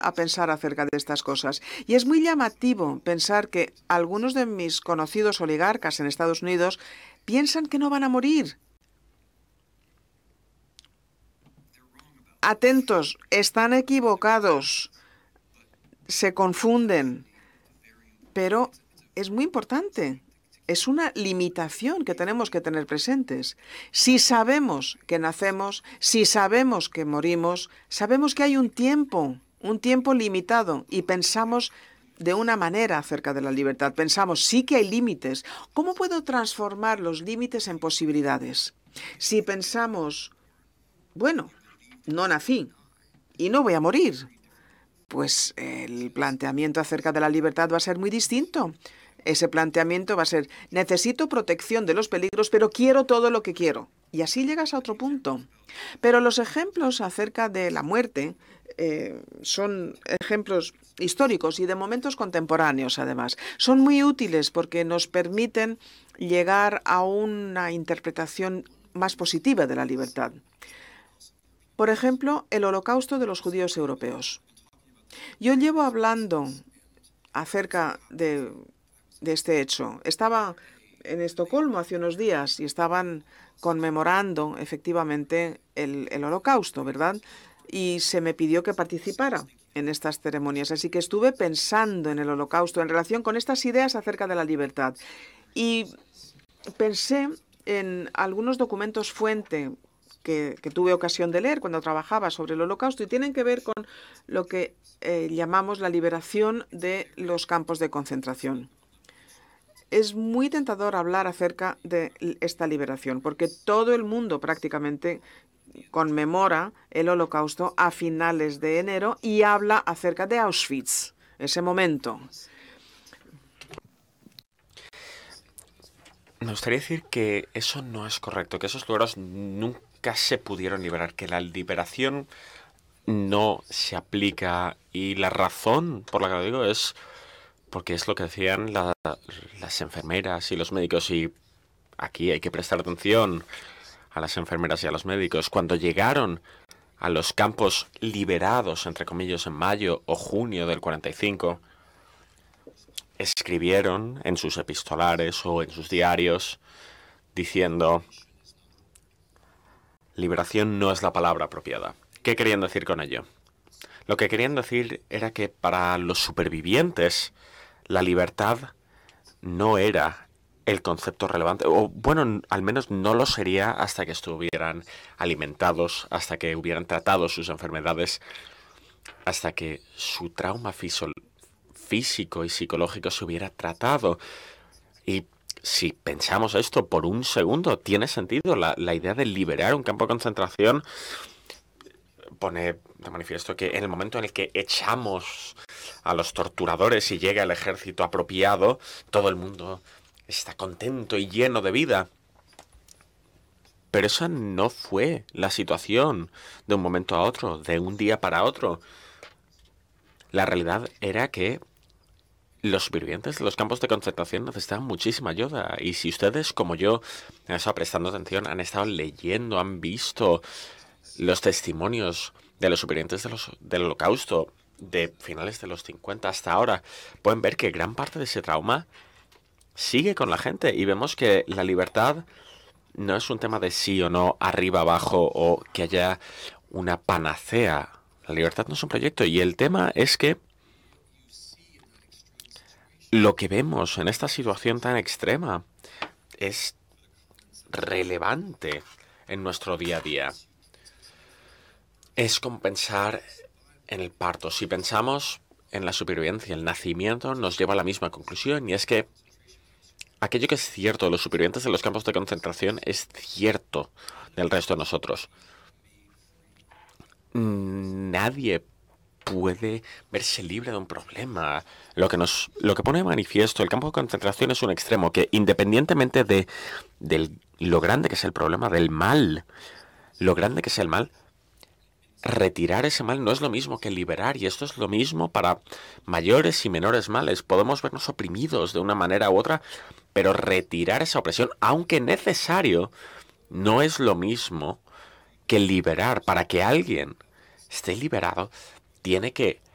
a pensar acerca de estas cosas. Y es muy llamativo pensar que algunos de mis conocidos oligarcas en Estados Unidos piensan que no van a morir. Atentos, están equivocados, se confunden, pero es muy importante. Es una limitación que tenemos que tener presentes. Si sabemos que nacemos, si sabemos que morimos, sabemos que hay un tiempo limitado y pensamos de una manera acerca de la libertad. Pensamos, sí que hay límites. ¿Cómo puedo transformar los límites en posibilidades? Si pensamos, bueno, no nací y no voy a morir, pues el planteamiento acerca de la libertad va a ser muy distinto. Ese planteamiento va a ser, necesito protección de los peligros, pero quiero todo lo que quiero. Y así llegas a otro punto. Pero los ejemplos acerca de la muerte son ejemplos históricos y de momentos contemporáneos, además. Son muy útiles porque nos permiten llegar a una interpretación más positiva de la libertad. Por ejemplo, el Holocausto de los judíos europeos. Yo llevo hablando acerca de este hecho. Estaba en Estocolmo hace unos días y estaban conmemorando efectivamente el Holocausto, ¿verdad? Y se me pidió que participara en estas ceremonias. Así que estuve pensando en el Holocausto en relación con estas ideas acerca de la libertad. Y pensé en algunos documentos fuente que tuve ocasión de leer cuando trabajaba sobre el Holocausto y tienen que ver con lo que llamamos la liberación de los campos de concentración. Es muy tentador hablar acerca de esta liberación, porque todo el mundo prácticamente conmemora el Holocausto a finales de enero y habla acerca de Auschwitz, ese momento. Me gustaría decir que eso no es correcto, que esos lugares nunca se pudieron liberar, que la liberación no se aplica y la razón por la que lo digo es porque es lo que decían las enfermeras y los médicos y aquí hay que prestar atención a las enfermeras y a los médicos. Cuando llegaron a los campos liberados, entre comillas, en mayo o junio del 45, escribieron en sus epistolares o en sus diarios diciendo liberación no es la palabra apropiada. ¿Qué querían decir con ello? Lo que querían decir era que para los supervivientes la libertad no era el concepto relevante, o bueno, al menos no lo sería hasta que estuvieran alimentados, hasta que hubieran tratado sus enfermedades, hasta que su trauma físico y psicológico se hubiera tratado. Y si pensamos esto por un segundo, tiene sentido. La idea de liberar un campo de concentración pone de manifiesto que en el momento en el que echamos a los torturadores y llega el ejército apropiado, todo el mundo está contento y lleno de vida. Pero esa no fue la situación de un momento a otro, de un día para otro. La realidad era que los supervivientes de los campos de concentración necesitaban muchísima ayuda. Y si ustedes, como yo, han estado prestando atención, han estado leyendo, han visto los testimonios de los supervivientes del Holocausto de finales de los 50 hasta ahora, pueden ver que gran parte de ese trauma sigue con la gente y vemos que la libertad no es un tema de sí o no, arriba, abajo o que haya una panacea. La libertad no es un proyecto y el tema es que lo que vemos en esta situación tan extrema es relevante en nuestro día a día. Es como pensar en el parto. Si pensamos en la supervivencia, el nacimiento nos lleva a la misma conclusión y es que aquello que es cierto de los supervivientes de los campos de concentración es cierto del resto de nosotros. Nadie puede verse libre de un problema. Lo que pone de manifiesto el campo de concentración es un extremo que, independientemente de lo grande que es el problema, del mal, lo grande que es el mal, retirar ese mal no es lo mismo que liberar, y esto es lo mismo para mayores y menores males. Podemos vernos oprimidos de una manera u otra, pero retirar esa opresión, aunque necesario, no es lo mismo que liberar. Para que alguien esté liberado, tiene que